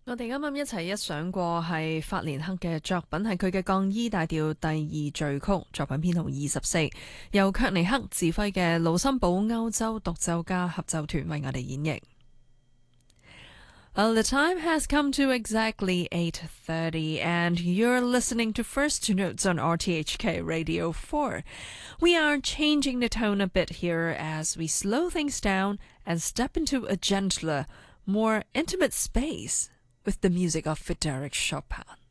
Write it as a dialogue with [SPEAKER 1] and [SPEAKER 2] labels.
[SPEAKER 1] 我哋啱啱一齊賞過係法連克嘅作品，係佢嘅降 E 大調第二序曲，作品編號24，由卻尼克指揮嘅盧森堡歐洲獨奏家合奏團為我哋演繹。Well, the time has come to exactly 8:30, and you're listening to First Notes on RTHK Radio 4. We are changing the tone a bit here as we slow things down and step into a gentler, more intimate space with the music of Frédéric Chopin.